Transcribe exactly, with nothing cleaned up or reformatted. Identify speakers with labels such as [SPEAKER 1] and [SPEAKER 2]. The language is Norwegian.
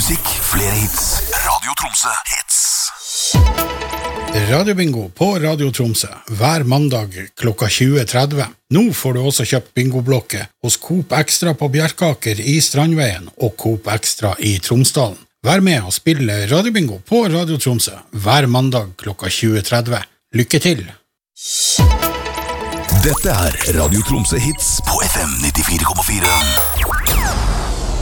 [SPEAKER 1] musikk, flere hits. Radio Tromsø Hits.
[SPEAKER 2] Radiobingo på Radio Tromsø hver mandag klokka tjue tretti. Nå får du også kjøpt bingoblokke hos Coop Extra på Bjerkaker i Strandveien og Coop Extra i Tromsdalen. Vær med og spille Radiobingo på Radio Tromsø hver mandag klokka tjue tretti. Lykke til!
[SPEAKER 1] Dette er Radio Tromsø Hits på F M nittifire komma fire.